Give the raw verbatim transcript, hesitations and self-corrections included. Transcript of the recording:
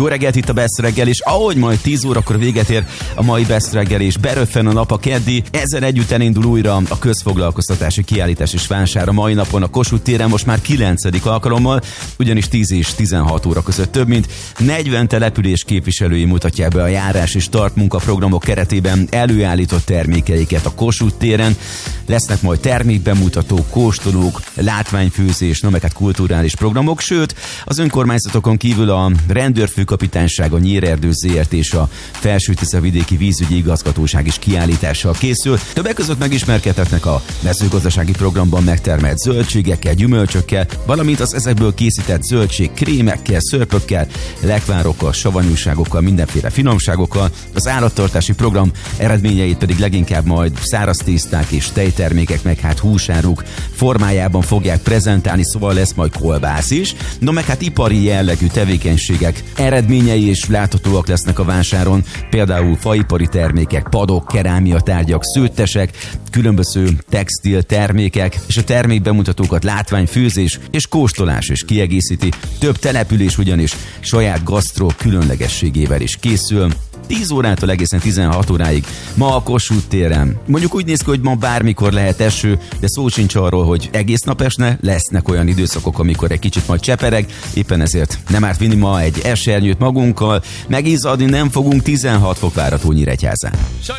Jó reggelt itt a Best reggel, és ahogy majd tíz órakor véget ér a mai Best reggel, és beröffen a nap a keddi, ezzel együtt elindul újra a közfoglalkoztatási kiállítás és vásár a mai napon a Kossuth téren, most már kilencedik alkalommal, ugyanis tíz és tizenhat óra között több mint negyven település képviselői mutatják be a járás és tartmunkaprogramok keretében előállított termékeiket a Kossuth téren. Lesznek majd termékbemutatók, kóstolók, látványfőzés, no meg hát kulturális programok, sőt, az önkormányzatokon kívül a rendőrfőkapitányság, a Nyírerdő zé er té és a Felső-Tiszavidéki Vízügyi Igazgatóság is kiállítással készül. Többek között megismerkedhetnek a mezőgazdasági programban megtermelt zöldségekkel, gyümölcsökkel, valamint az ezekből készített zöldség krémekkel, szörpökkel, lekvárokkal, savanyúságokkal, mindenféle finomságokkal. Az állattartási program eredményeit pedig leginkább majd száraz tészták és tejtermékek, meg hát húsáruk formájában fogják prezentálni, szóval lesz majd kolbász is. No meg hát ipari jellegű tevékenységek eredményei is láthatóak lesznek a vásáron, például faipari termékek, padok, kerámia tárgyak, szőttesek, különböző textil termékek, és a termékbemutatókat látványfőzés és kóstolás is kiegészíti. Több település ugyanis saját gasztró különlegességével is készül. tíz órától egészen tizenhat óráig ma a Kossuth téren. Mondjuk úgy néz ki, hogy ma bármikor lehet eső, de szó sincs arról, hogy egész nap esne, lesznek olyan időszakok, amikor egy kicsit majd csepereg, éppen ezért nem árt vinni ma egy esernyőt magunkkal, megizzadni nem fogunk, tizenhat fok várható Nyíregyházán.